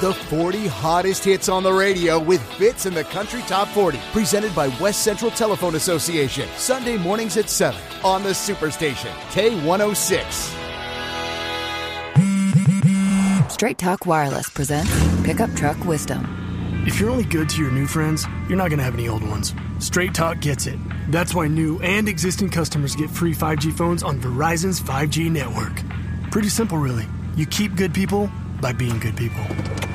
The 40 hottest hits on the radio with Fitz and the Country Top 40. Presented by West Central Telephone Association. Sunday mornings at 7 on the Superstation. K106. Straight Talk Wireless presents Pickup Truck Wisdom. If you're only good to your new friends, you're not going to have any old ones. Straight Talk gets it. That's why new and existing customers get free 5G phones on Verizon's 5G network. Pretty simple, really. You keep good people by being good people.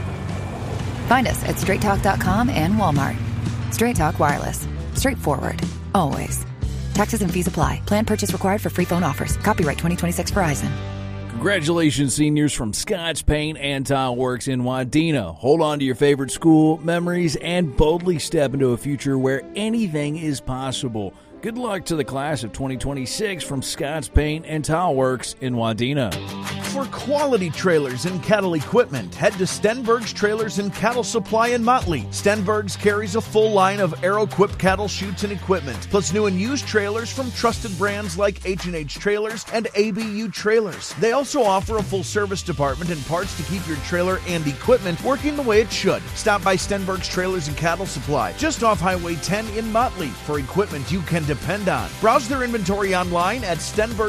Find us at straighttalk.com and Walmart. Straight Talk Wireless. Straightforward. Always. Taxes and fees apply. Plan purchase required for free phone offers. Copyright 2026 Verizon. Congratulations, seniors from Scotch Paint and Tile Works in Wadena. Hold on to your favorite school memories and boldly step into a future where anything is possible. Good luck to the class of 2026 from Scotch Paint and Tile Works in Wadena. For quality trailers and cattle equipment, head to Stenberg's Trailers and Cattle Supply in Motley. Stenberg's carries a full line of Aero-equipped cattle chutes and equipment, plus new and used trailers from trusted brands like H&H Trailers and ABU Trailers. They also offer a full service department and parts to keep your trailer and equipment working the way it should. Stop by Stenberg's Trailers and Cattle Supply, just off Highway 10 in Motley, for equipment you can depend on. Browse their inventory online at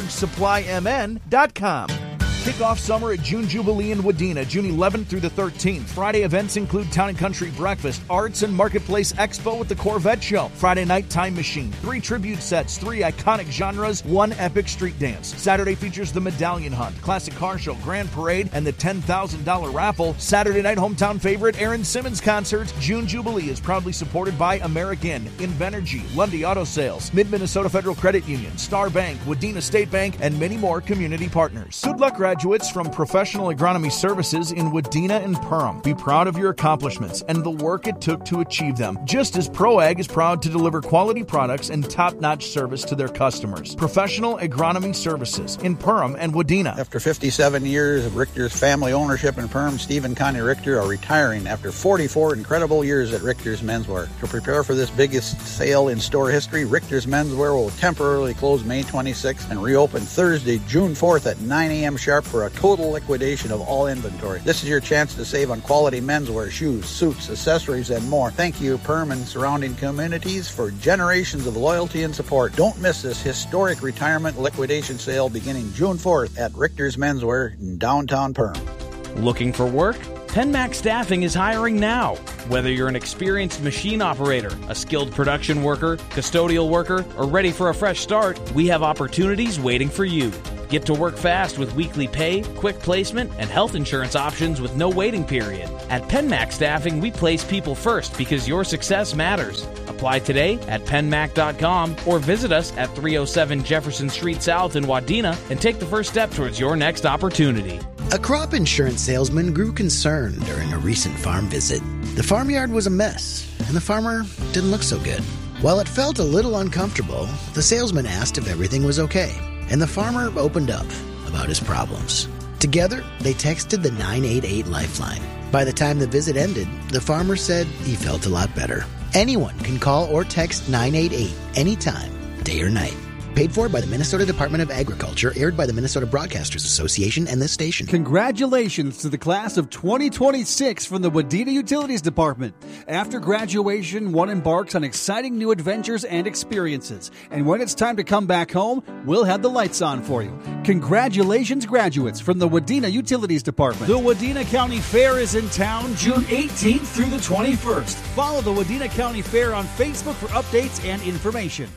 StenbergSupplyMN.com. Kick off summer at June Jubilee in Wadena, June 11th through the 13th. Friday events include Town and Country Breakfast, Arts and Marketplace Expo with the Corvette Show, Friday Night Time Machine, 3 tribute sets, 3 iconic genres, 1 epic street dance. Saturday features the Medallion Hunt, Classic Car Show, Grand Parade, and the $10,000 raffle. Saturday night hometown favorite Aaron Simmons concert. June Jubilee is proudly supported by American, Invenergy, Lundy Auto Sales, Mid-Minnesota Federal Credit Union, Star Bank, Wadena State Bank, and many more community partners. Good luck, graduates from Professional Agronomy Services in Wadena and Perham. Be proud of your accomplishments and the work it took to achieve them, just as ProAg is proud to deliver quality products and top-notch service to their customers. Professional Agronomy Services in Perham and Wadena. After 57 years of Richter's family ownership in Perham, Steve and Connie Richter are retiring after 44 incredible years at Richter's Menswear. To prepare for this biggest sale in store history, Richter's Menswear will temporarily close May 26th and reopen Thursday, June 4th at 9 a.m. sharp for a total liquidation of all inventory. This is your chance to save on quality menswear, shoes, suits, accessories, and more. Thank you, Perham and surrounding communities, for generations of loyalty and support. Don't miss this historic retirement liquidation sale beginning June 4th at Richter's Menswear in downtown Perham. Looking for work? PenMax Staffing is hiring now. Whether you're an experienced machine operator, a skilled production worker, custodial worker, or ready for a fresh start, we have opportunities waiting for you. Get to work fast with weekly pay, quick placement, and health insurance options with no waiting period. At PenMax Staffing, we place people first because your success matters. Apply today at penmac.com or visit us at 307 Jefferson Street South in Wadena and take the first step towards your next opportunity. A crop insurance salesman grew concerned during a recent farm visit. The farmyard was a mess, and the farmer didn't look so good. While it felt a little uncomfortable, the salesman asked if everything was okay, and the farmer opened up about his problems. Together, they texted the 988 Lifeline. By the time the visit ended, the farmer said he felt a lot better. Anyone can call or text 988 anytime, day or night. Paid for by the Minnesota Department of Agriculture, aired by the Minnesota Broadcasters Association and this station. Congratulations to the class of 2026 from the Wadena Utilities Department. After graduation, one embarks on exciting new adventures and experiences. And when it's time to come back home, we'll have the lights on for you. Congratulations, graduates from the Wadena Utilities Department. The Wadena County Fair is in town June 18th through the 21st. Follow the Wadena County Fair on Facebook for updates and information.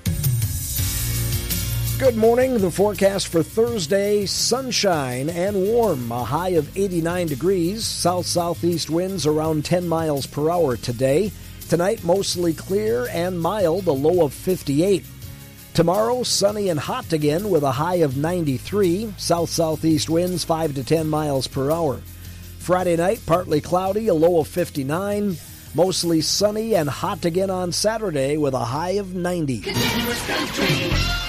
Good morning. The forecast for Thursday, sunshine and warm. A high of 89 degrees. South-southeast winds around 10 miles per hour today. Tonight, mostly clear and mild, a low of 58. Tomorrow, sunny and hot again with a high of 93. South-southeast winds 5 to 10 miles per hour. Friday night, partly cloudy, a low of 59. Mostly sunny and hot again on Saturday with a high of 90. Continuous country.